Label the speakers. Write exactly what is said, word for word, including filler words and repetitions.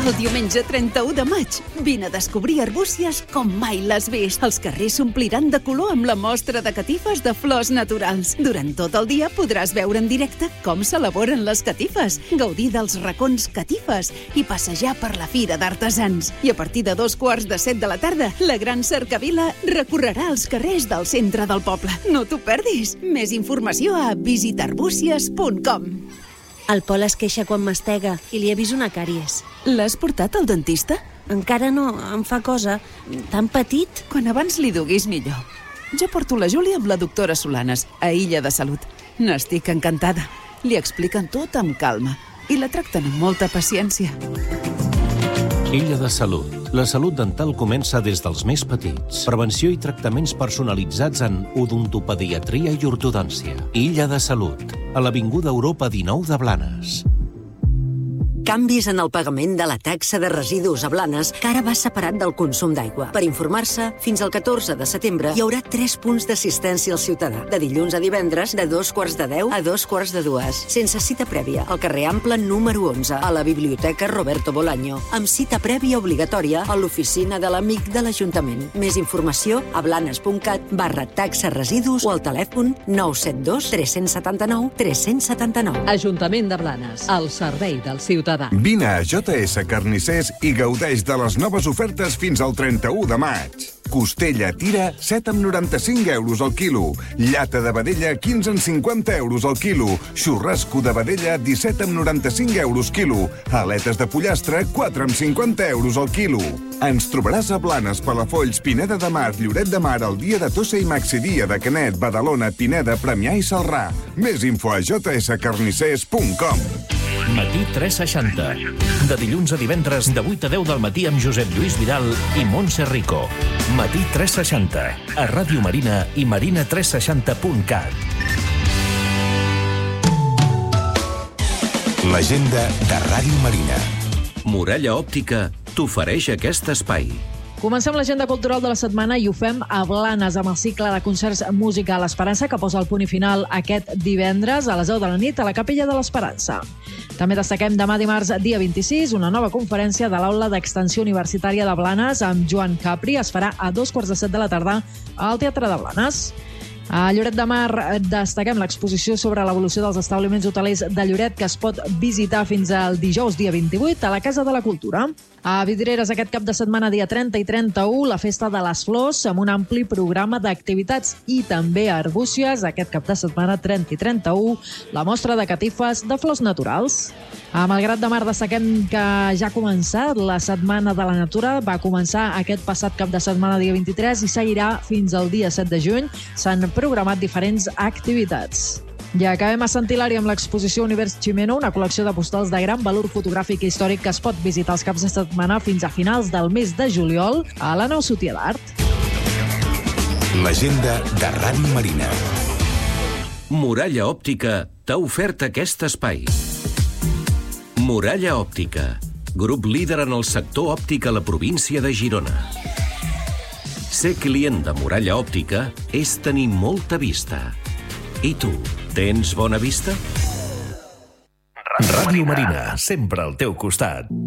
Speaker 1: El diumenge trenta-u de maig, vine a descobrir Arbúcies com mai l'has vist. Els carrers s'ompliran de color amb la mostra de catifes de flors naturals. Durant tot el dia podràs veure en directe com s'elaboren les catifes, gaudir dels racons catifes i passejar per la Fira d'Artesans. I a partir de dos quarts de set de la tarda, la gran cercavila recorrerà els carrers del centre del poble. No t'ho perdis! Més informació a visita arbúcies punt com.
Speaker 2: El Pol es queixa quan mastega i li he vist una càries.
Speaker 1: L'has portat al dentista?
Speaker 2: Encara no, em fa cosa. Tan petit.
Speaker 1: Quan abans li duguis millor. Jo porto la Júlia amb la doctora Solanes, a Illa de Salut. N'estic encantada. Li expliquen tot amb calma i la tracten amb molta paciència.
Speaker 3: Illa de Salut. La salut dental comença des dels més petits. Prevenció i tractaments personalitzats en odontopediatria i ortodòncia. Illa de Salut, a l'Avinguda Europa dinou de Blanes.
Speaker 4: Canvis en el pagament de la taxa de residus a Blanes, que ara va separat del consum d'aigua. Per informar-se, fins al catorze de setembre hi haurà tres punts d'assistència al ciutadà. De dilluns a divendres, de dos quarts de deu a dos quarts de dues. Sense cita prèvia, al carrer Ample número onze, a la Biblioteca Roberto Bolaño. Amb cita prèvia obligatòria a l'oficina de l'amic de l'Ajuntament. Més informació a blanes.cat barra taxa residus o al telèfon nou set dos tres set nou tres set nou.
Speaker 5: Ajuntament de Blanes, al servei del ciutadà.
Speaker 6: Vine a J S Carnissers i gaudeix de les noves ofertes fins al trenta-u de maig. Costella tira, set amb noranta-cinc euros al quilo. Llata de vedella, quinze amb cinquanta euros al quilo. Xurrasco de vedella, disset amb noranta-cinc euros quilo. Aletes de pollastre, quatre amb cinquanta euros al quilo. Ens trobaràs a Blanes, Palafolls, Pineda de Mar, Lloret de Mar, el dia de Tossa i Maxi Dia de Canet, Badalona, Pineda, Premià i Celrà. Més info a j s carnissers punt com.
Speaker 3: Matí tres seixanta. De dilluns a divendres, de vuit a deu del matí amb Josep Lluís Vidal i Montse Rico. Matí tres seixanta. A Ràdio Marina i marina tres seixanta punt cat.
Speaker 7: L'agenda de Ràdio Marina.
Speaker 8: Muralla Òptica t'ofereix aquest espai.
Speaker 5: Comencem l'agenda cultural de la setmana i ho fem a Blanes amb el cicle de concerts Música a l'Esperança que posa el punt i final aquest divendres a les deu de la nit a la Capella de l'Esperança. També destaquem demà dimarts, dia vint-i-sis, una nova conferència de l'Aula d'Extensió Universitària de Blanes amb Joan Capri. Es farà a dos quarts de set de la tarda al Teatre de Blanes. A Lloret de Mar destaquem l'exposició sobre l'evolució dels establiments hotelers de Lloret que es pot visitar fins al dijous, dia vint-i-vuit, a la Casa de la Cultura. A Vidreres aquest cap de setmana, dia trenta i trenta-u, la Festa de les Flors amb un ampli programa d'activitats i també a Arbúcies, aquest cap de setmana, trenta i trenta-u, la mostra de catifes de flors naturals. A Malgrat de Mar destaquem que ja ha començat la Setmana de la Natura, va començar aquest passat cap de setmana, dia vint-i-tres, i seguirà fins al dia set de juny. S'han programat diferents activitats. I acabem a Sant Hilari amb l'exposició Univers Ximeno, una col·lecció de postals de gran valor fotogràfic i històric que es pot visitar els caps de setmana fins a finals del mes de juliol a la Nou Sotia d'Art.
Speaker 7: L'agenda de Ràdio Marina.
Speaker 8: Muralla Òptica t'ha ofert aquest espai. Muralla Òptica, grup líder en el sector òptic a la província de Girona. Ser client de Muralla Òptica és tenir molta vista. I tu, tens bona vista?
Speaker 3: Ràdio Marina, sempre al teu costat.